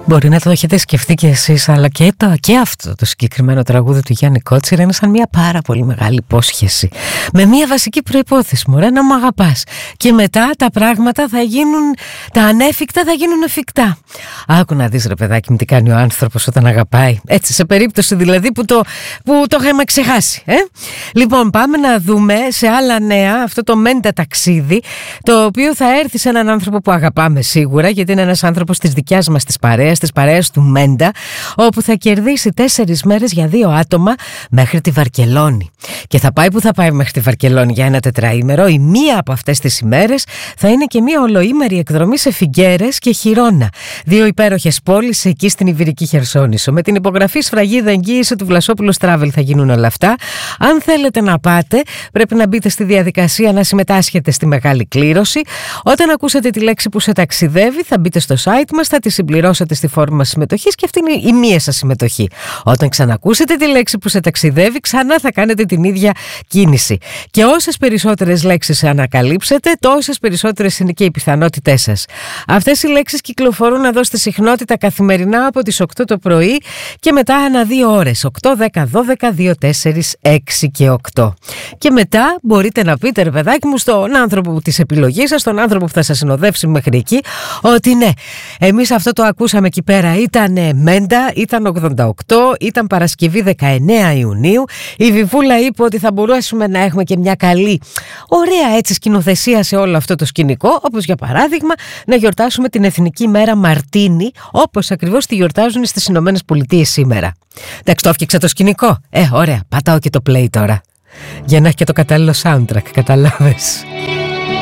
Μπορεί να το έχετε σκεφτεί κι εσείς, αλλά και αυτό το συγκεκριμένο τραγούδι του Γιάννη Κότσιρα είναι σαν μια πάρα πολύ μεγάλη υπόσχεση. Με μια βασική προϋπόθεση, μωρέ, να μ' αγαπάς. Και μετά τα πράγματα θα γίνουν, τα ανέφικτα θα γίνουν εφικτά. Άκου να δεις, ρε παιδάκι μου, τι κάνει ο άνθρωπος όταν αγαπάει. Έτσι, σε περίπτωση δηλαδή που το είχαμε ξεχάσει. Λοιπόν, πάμε να δούμε σε άλλα νέα αυτό το Μέντα ταξίδι, το οποίο θα έρθει σε έναν άνθρωπο που αγαπάμε σίγουρα, γιατί είναι ένας άνθρωπος της δικιάς μας της παρέας του Μέντα, όπου θα κερδίσει 4 μέρες για 2 άτομα μέχρι τη Βαρκελόνη. Και θα πάει που θα πάει μέχρι τη Βαρκελόνη για ένα τετραήμερο. Η μία από αυτές τις ημέρες θα είναι και μία ολοήμερη εκδρομή σε Φιγκέρες και Χιρόνα. 2 υπέροχες πόλεις εκεί στην Ιβηρική Χερσόνησο. Με την υπογραφή, σφραγίδα, εγγύηση του Βλασόπουλος Travel θα γίνουν όλα αυτά. Αν θέλετε να πάτε, πρέπει να μπείτε στη διαδικασία να συμμετάσχετε στη μεγάλη κλήρωση. Όταν ακούσετε τη λέξη που σε ταξιδεύει, θα μπείτε στο site μας, θα τη συμπληρώσετε στη φόρμα συμμετοχής και αυτή είναι η μία σας συμμετοχή. Όταν ξανακούσετε τη λέξη που σε ταξιδεύει, ξανά θα κάνετε την ίδια κίνηση. Και όσες περισσότερες λέξεις ανακαλύψετε, τόσες περισσότερες είναι και οι πιθανότητές σας. Αυτές οι λέξεις κυκλοφορούν εδώ στη συχνότητα καθημερινά από τις 8 το πρωί και μετά ανά 2 ώρες. 8, 10, 12, 2, 4, 6 και 8. Και μετά μπορείτε να πείτε, ρε παιδάκι μου, στον άνθρωπο της επιλογής σας, στον άνθρωπο που θα σας συνοδεύσει μέχρι εκεί, ότι ναι, εμείς αυτό το ακούσαμε εκεί πέρα. Ήταν Μέντα, ήταν 88, ήταν Παρασκευή 19 Ιουνίου. Η Βιβούλα είπε ότι θα μπορούσαμε να έχουμε και μια καλή, ωραία έτσι σκηνοθεσία σε όλο αυτό το σκηνικό, όπως για παράδειγμα να γιορτάσουμε την Εθνική Μέρα Μαρτίνι, όπως ακριβώς τη γιορτάζουν στις Ηνωμένες Πολιτείες σήμερα. Εντάξει, το έφτιαξα το σκηνικό. Ωραία, πατάω και το play τώρα, για να έχει και το κατάλληλο soundtrack, καταλάβες.